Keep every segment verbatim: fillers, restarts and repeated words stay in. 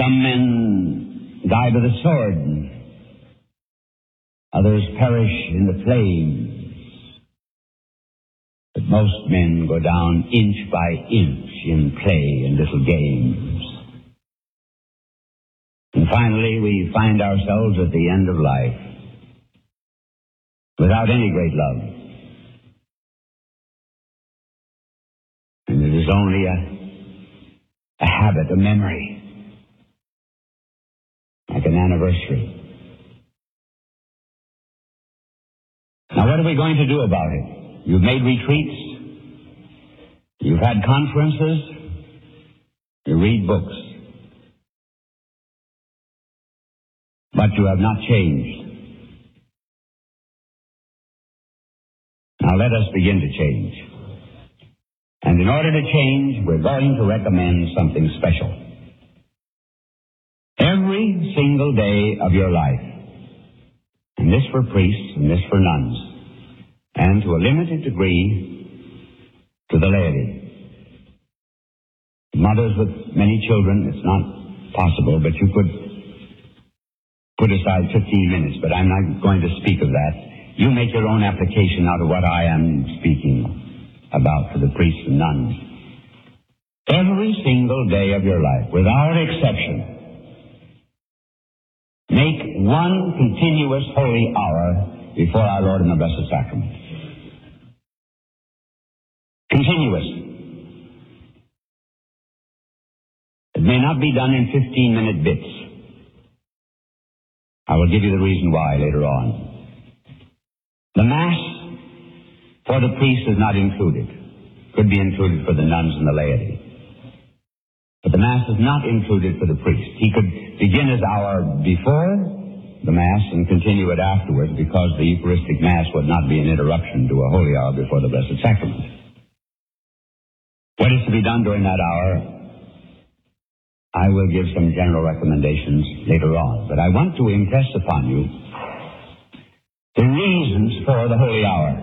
Some men die by the sword. Others perish in the flames. But most men go down inch by inch in play and little games. And finally, we find ourselves at the end of life without any great love. And it is only a, a habit, a memory, like an anniversary. Now, what are we going to do about it? You've made retreats. You've had conferences. You read books. But you have not changed. Now let us begin to change. And in order to change, we're going to recommend something special. Every single day of your life, and this for priests and this for nuns, and to a limited degree to the laity. Mothers with many children, it's not possible, but you could put aside fifteen minutes, but I'm not going to speak of that. You make your own application out of what I am speaking about for the priests and nuns. Every single day of your life, without exception, make one continuous holy hour before our Lord in the Blessed Sacrament. Continuous. It may not be done in fifteen-minute bits. I will give you the reason why later on. The Mass for the priest is not included. Could be included for the nuns and the laity. But the Mass is not included for the priest. He could begin his hour before the Mass and continue it afterwards, because the Eucharistic Mass would not be an interruption to a holy hour before the Blessed Sacrament. What is to be done during that hour? I will give some general recommendations later on, but I want to impress upon you the reasons for the holy hour.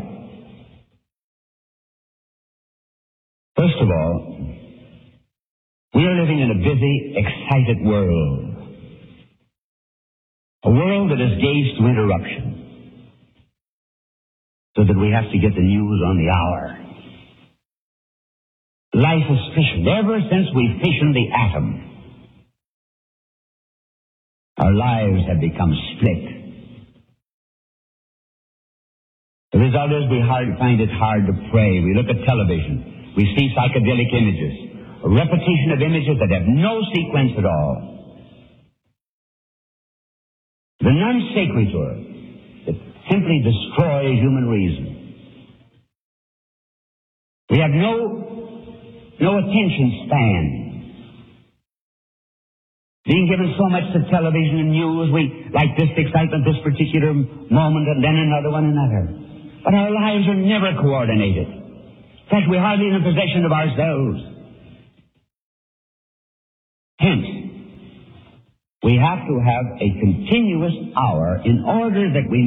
First of all, we are living in a busy, excited world. A world that is gauged to interruption, so that we have to get the news on the hour. Life is fissioned. Ever since we fissioned the atom, our lives have become split. The result is we hard, find it hard to pray. We look at television. We see psychedelic images, a repetition of images that have no sequence at all. The non sequitur that simply destroys human reason. We have no, no attention span. Being given so much to television and news, we like this excitement, this particular moment, and then another one, another. But our lives are never coordinated. In fact, we're hardly in the possession of ourselves. Hence, we have to have a continuous hour in order that we